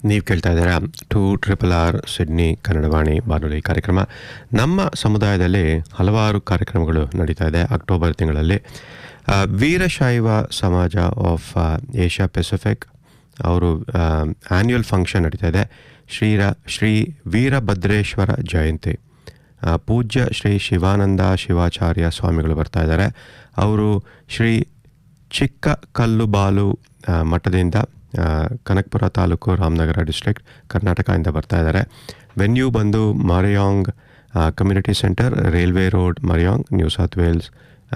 ನೀವು ಕೇಳ್ತಾ ಇದ್ದೀರಾ 2RRR ಸಿಡ್ನಿ ಕನ್ನಡವಾಣಿ ಬಾನುಲಿ ಕಾರ್ಯಕ್ರಮ. ನಮ್ಮ ಸಮುದಾಯದಲ್ಲಿ ಹಲವಾರು ಕಾರ್ಯಕ್ರಮಗಳು ನಡೀತಾ ಇದೆ. ಅಕ್ಟೋಬರ್ ತಿಂಗಳಲ್ಲಿ ವೀರಶೈವ ಸಮಾಜ ಆಫ್ ಏಷ್ಯಾ ಪೆಸಿಫಿಕ್ ಅವರು ಆ್ಯನ್ಯುವಲ್ ಫಂಕ್ಷನ್ ನಡೀತಾ ಇದೆ. ಶ್ರೀ ವೀರಭದ್ರೇಶ್ವರ ಜಯಂತಿ. ಪೂಜ್ಯ ಶ್ರೀ ಶಿವಾನಂದ ಶಿವಾಚಾರ್ಯ ಸ್ವಾಮಿಗಳು ಬರ್ತಾ ಇದ್ದಾರೆ. ಅವರು ಶ್ರೀ ಚಿಕ್ಕ ಕಲ್ಲುಬಾಲು ಮಠದಿಂದ ಕನಕಪುರ ತಾಲೂಕು ರಾಮನಗರ ಡಿಸ್ಟ್ರಿಕ್ಟ್ ಕರ್ನಾಟಕದಿಂದ ಬರ್ತಾ ಇದ್ದಾರೆ. ವೆನ್ಯೂ ಬಂದು ಮರಿಯಾಂಗ್ community centre, railway road, ಮರಿಯಾಂಗ್, new south Wales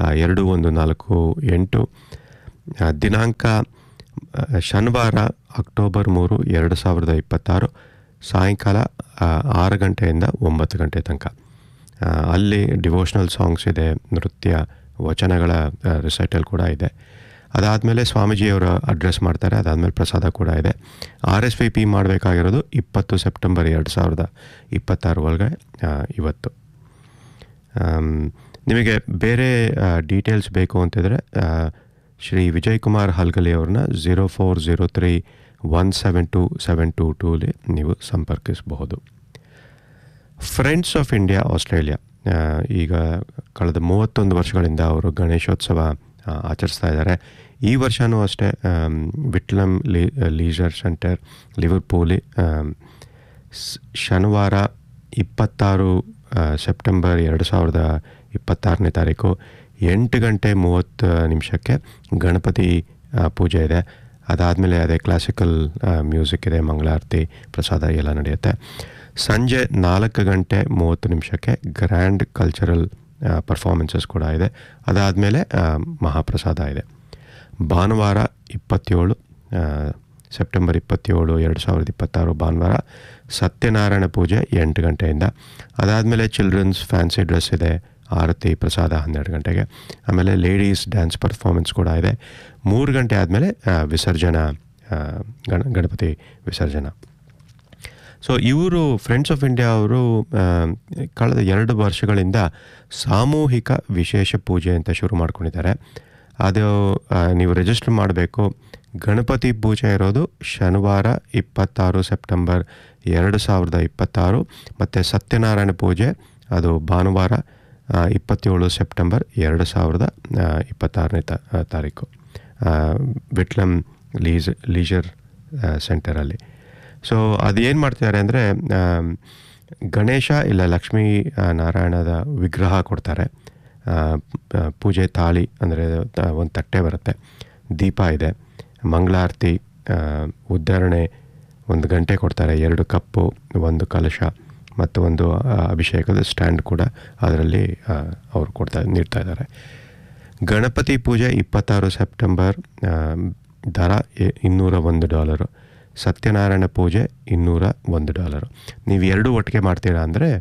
2148. ದಿನಾಂಕ ಶನಿವಾರ ಅಕ್ಟೋಬರ್ 3, 2026 ಸಾಯಂಕಾಲ 6 ಗಂಟೆಯಿಂದ 9 ಗಂಟೆ ತನಕ. ಅಲ್ಲಿ ಡಿವೋಷ್ನಲ್ ಸಾಂಗ್ಸ್ ಇದೆ, ನೃತ್ಯ, ವಚನಗಳ ರಿಸೈಟಲ್ ಕೂಡ ಇದೆ. ಅದಾದಮೇಲೆ ಸ್ವಾಮೀಜಿಯವರು ಅಡ್ರೆಸ್ ಮಾಡ್ತಾರೆ. ಅದಾದಮೇಲೆ ಪ್ರಸಾದ ಕೂಡ ಇದೆ. RSVP ಮಾಡಬೇಕಾಗಿರೋದು 20 ಸೆಪ್ಟೆಂಬರ್ 2026 ಒಳಗೆ ಇವತ್ತು. ನಿಮಗೆ ಬೇರೆ ಡೀಟೇಲ್ಸ್ ಬೇಕು ಅಂತಿದ್ರೆ ಶ್ರೀ ವಿಜಯ್ ಕುಮಾರ್ ಹಲ್ಗಲಿ ಅವ್ರನ್ನ 0403 172 722 ನೀವು ಸಂಪರ್ಕಿಸಬಹುದು. ಫ್ರೆಂಡ್ಸ್ ಆಫ್ ಇಂಡಿಯಾ ಆಸ್ಟ್ರೇಲಿಯಾ ಈಗ ಕಳೆದ 31 ವರ್ಷಗಳಿಂದ ಅವರು ಗಣೇಶೋತ್ಸವ ಆಚರಿಸ್ತಾ ಇದ್ದಾರೆ. ಈ ವರ್ಷವೂ ಅಷ್ಟೇ ವಿಟ್ಲಮ್ ಲೀಜರ್ ಸೆಂಟರ್ ಲಿವರ್ಪೂಲಿ ಶನಿವಾರ 26 ಸೆಪ್ಟೆಂಬರ್ 2026 ತಾರೀಕು 8 ಗಂಟೆ 30 ಗಣಪತಿ ಪೂಜೆ ಇದೆ. ಅದಾದಮೇಲೆ ಅದೇ ಕ್ಲಾಸಿಕಲ್ ಮ್ಯೂಸಿಕ್ ಇದೆ, ಮಂಗಳಾರತಿ, ಪ್ರಸಾದ ಎಲ್ಲ ನಡೆಯುತ್ತೆ. ಸಂಜೆ 4 ಗಂಟೆ 30 ಗ್ರ್ಯಾಂಡ್ ಕಲ್ಚರಲ್ ಪರ್ಫಾರ್ಮೆನ್ಸಸ್ ಕೂಡ ಇದೆ. ಅದಾದಮೇಲೆ ಮಹಾಪ್ರಸಾದ ಇದೆ. ಭಾನುವಾರ 27 ಸೆಪ್ಟೆಂಬರ್ 27, 2026 ಭಾನುವಾರ ಸತ್ಯನಾರಾಯಣ ಪೂಜೆ 8 ಗಂಟೆಯಿಂದ. ಅದಾದಮೇಲೆ ಚಿಲ್ಡ್ರನ್ಸ್ ಫ್ಯಾನ್ಸಿ ಡ್ರೆಸ್ ಇದೆ, ಆರತಿ, ಪ್ರಸಾದ 12 ಗಂಟೆಗೆ. ಆಮೇಲೆ ಲೇಡೀಸ್ ಡ್ಯಾನ್ಸ್ ಪರ್ಫಾರ್ಮೆನ್ಸ್ ಕೂಡ ಇದೆ. 3 ಗಂಟೆ ಆದಮೇಲೆ ವಿಸರ್ಜನಾ, ಗಣಪತಿ ವಿಸರ್ಜನಾ. ಸೊ ಇವರು ಫ್ರೆಂಡ್ಸ್ ಆಫ್ ಇಂಡಿಯಾ ಅವರು ಕಳೆದ 2 ವರ್ಷಗಳಿಂದ ಸಾಮೂಹಿಕ ವಿಶೇಷ ಪೂಜೆ ಅಂತ ಶುರು ಮಾಡ್ಕೊಂಡಿದ್ದಾರೆ. ಅದು ನೀವು ರಿಜಿಸ್ಟರ್ ಮಾಡಬೇಕು. ಗಣಪತಿ ಪೂಜೆ ಇರೋದು ಶನಿವಾರ 26 ಸೆಪ್ಟೆಂಬರ್ 2026 ಮತ್ತು ಸತ್ಯನಾರಾಯಣ ಪೂಜೆ ಅದು ಭಾನುವಾರ 27 ಸೆಪ್ಟೆಂಬರ್ 2026 ತಾರೀಕು ವಿಟ್ಲಮ್ ಲೀಜರ್ ಸೆಂಟರಲ್ಲಿ. ಸೊ ಅದೇನು ಮಾಡ್ತಿದ್ದಾರೆ ಅಂದರೆ ಗಣೇಶ ಇಲ್ಲ ಲಕ್ಷ್ಮೀ ನಾರಾಯಣದ ವಿಗ್ರಹ ಕೊಡ್ತಾರೆ. ಪೂಜೆ ತಾಳಿ ಅಂದರೆ ಒಂದು ತಟ್ಟೆ ಬರುತ್ತೆ, ದೀಪ ಇದೆ, ಮಂಗಳಾರತಿ, ಉದ್ಧರಣೆ 1 ಗಂಟೆ ಕೊಡ್ತಾರೆ, 2 ಕಪ್ಪು, 1 ಕಲಶ ಮತ್ತು 1 ಅಭಿಷೇಕದ ಸ್ಟ್ಯಾಂಡ್ ಕೂಡ ಅದರಲ್ಲಿ ಅವರು ನೀಡ್ತಾ ಇದ್ದಾರೆ. ಗಣಪತಿ ಪೂಜೆ 26 ಸೆಪ್ಟೆಂಬರ್ ದರ $201. ಸತ್ಯನಾರಾಯಣ ಪೂಜೆ $201. ನೀವು 2 ಒಟ್ಟಿಗೆ ಮಾಡ್ತೀರಾ ಅಂದರೆ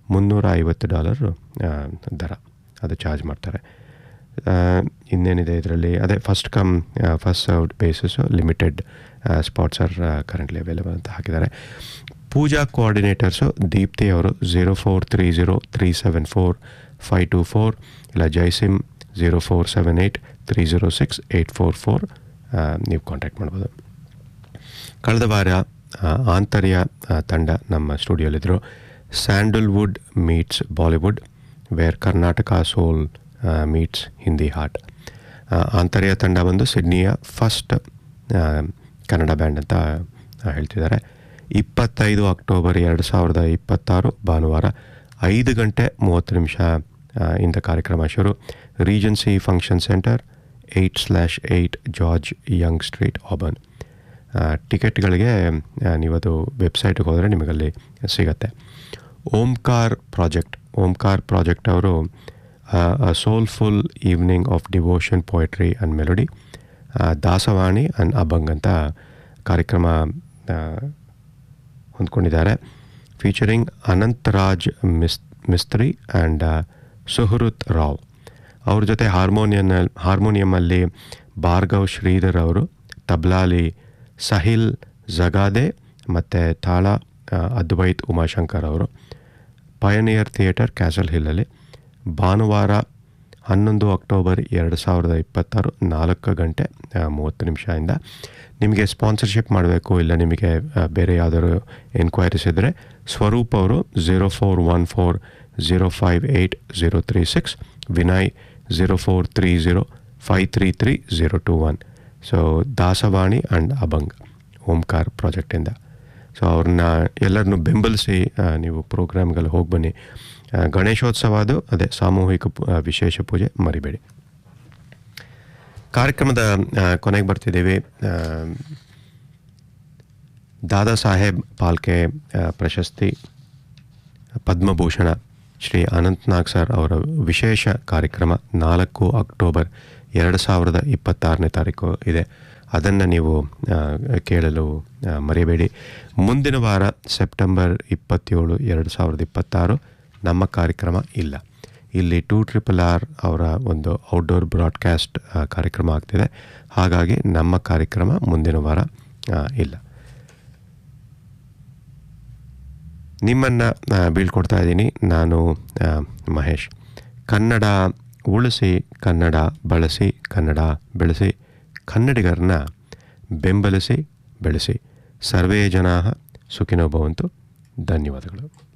$350 ದರ ಅದು ಚಾರ್ಜ್ ಮಾಡ್ತಾರೆ. ಇನ್ನೇನಿದೆ ಇದರಲ್ಲಿ ಅದೇ first come first served basis, limited spots R currently available ಅಂತ ಹಾಕಿದ್ದಾರೆ. ಪೂಜಾ ಕೋಆರ್ಡಿನೇಟರ್ಸು ದೀಪ್ತಿ ಅವರು 0430 374 524 ಇಲ್ಲ ಜೈಸಿಮ್ 0478 306 844 ನೀವು ಕಾಂಟ್ಯಾಕ್ಟ್ ಮಾಡ್ಬೋದು. ಕಳೆದ ವಾರ ಆಂತರ್ಯ ತಂಡ ನಮ್ಮ ಸ್ಟುಡಿಯೋಲಿದ್ದರು. Sandalwood meets Bollywood, wear Karnataka ಸೋಲ್ ಮೀಟ್ಸ್ ಹಿಂದಿ ಹಾಟ್. ಆಂತರ್ಯ ತಂಡ ಬಂದು ಸಿಡ್ನಿಯ ಫಸ್ಟ್ ಕನ್ನಡ ಬ್ಯಾಂಡ್ ಅಂತ ಹೇಳ್ತಿದ್ದಾರೆ. 25 ಅಕ್ಟೋಬರ್ 2026 ಭಾನುವಾರ 5 ಗಂಟೆ 30 ಇಂದ ಕಾರ್ಯಕ್ರಮ ಶುರು. Regency function centre 8/8 George Young street, Auburn. ಟಿಕೆಟ್ಗಳಿಗೆ ನೀವದು ವೆಬ್ಸೈಟ್ಗೆ ಹೋದರೆ ನಿಮಗಲ್ಲಿ ಸಿಗತ್ತೆ. ಓಂಕಾರ್ ಪ್ರಾಜೆಕ್ಟ್ ಅವರು soulful evening of devotion, poetry and melody, Dasavani and ಅಭಂಗ್ ಅಂತ ಕಾರ್ಯಕ್ರಮ ಹೊಂದ್ಕೊಂಡಿದ್ದಾರೆ. Featuring Anantharaj Mistry and ಸುಹೃತ್ Rao. ಅವ್ರ ಜೊತೆ ಹಾರ್ಮೋನಿಯಮಲ್ಲಿ ಭಾರ್ಗವ್ ಶ್ರೀಧರ್ ಅವರು, ತಬ್ಲಾಲಿ ಸಹಿಲ್ ಜಗಾದೆ ಮತ್ತು ತಾಳ ಅದ್ವೈತ್ ಉಮಾಶಂಕರ್ ಅವರು. Pioneer theatre castle ಹಿಲ್ಲಲ್ಲಿ. ಭಾನುವಾರ 11 ಅಕ್ಟೋಬರ್ 2026 4 ಗಂಟೆ 30 ನಿಮಿಷದಿಂದ. ನಿಮಗೆ ಸ್ಪಾನ್ಸರ್ಶಿಪ್ ಮಾಡಬೇಕು, ಇಲ್ಲ ನಿಮಗೆ ಬೇರೆ ಯಾವುದಾದ್ರು ಎನ್ಕ್ವೈರೀಸ್ ಇದ್ದರೆ ಸ್ವರೂಪ್ ಅವರು 0414058036, Vinay 0430533021. So Dasavani and ಅಭಂಗ್ Omkar ಪ್ರಾಜೆಕ್ಟಿಂದ. So ಅವ್ರನ್ನ ಎಲ್ಲರನ್ನೂ ಬೆಂಬಲಿಸಿ ನೀವು ಪ್ರೋಗ್ರಾಮ್ಗಳು ಹೋಗಿ ಬನ್ನಿ. ಗಣೇಶೋತ್ಸವ ಅದು ಅದೇ ಸಾಮೂಹಿಕ ವಿಶೇಷ ಪೂಜೆ ಮರಿಬೇಡಿ. ಕಾರ್ಯಕ್ರಮದ ಕೊನೆಗೆ ಬರ್ತಿದ್ದೀವಿ. ದಾದಾ ಸಾಹೇಬ್ ಫಾಲ್ಕೆ ಪ್ರಶಸ್ತಿ ಪದ್ಮಭೂಷಣ ಶ್ರೀ ಅನಂತನಾಗ್ ಸರ್ ಅವರ ವಿಶೇಷ ಕಾರ್ಯಕ್ರಮ 4 ಅಕ್ಟೋಬರ್ 2026 ಇದೆ. ಅದನ್ನು ನೀವು ಕೇಳಲು ಮರೆಯಬೇಡಿ. ಮುಂದಿನ ವಾರ ಸೆಪ್ಟೆಂಬರ್ 27, 2026 ನಮ್ಮ ಕಾರ್ಯಕ್ರಮ ಇಲ್ಲ. ಇಲ್ಲಿ 2RRR ಅವರ ಒಂದು ಔಟ್ಡೋರ್ ಬ್ರಾಡ್ಕಾಸ್ಟ್ ಕಾರ್ಯಕ್ರಮ ಆಗ್ತಿದೆ. ಹಾಗಾಗಿ ನಮ್ಮ ಕಾರ್ಯಕ್ರಮ ಮುಂದಿನ ವಾರ ಇಲ್ಲ. ನಿಮ್ಮನ್ನು ಬೀಳ್ಕೊಡ್ತಾ ಇದ್ದೀನಿ. ನಾನು ಮಹೇಶ್. ಕನ್ನಡ ಉಳಿಸಿ, ಕನ್ನಡ ಬಳಸಿ, ಕನ್ನಡ ಬೆಳೆಸಿ, ಕನ್ನಡಿಗರನ್ನ ಬೆಂಬಲಿಸಿ, ಬೆಳೆಸಿ. ಸರ್ವೇ ಜನಾಃ ಸುಖಿನೋ ಭವಂತು. ಧನ್ಯವಾದಗಳು.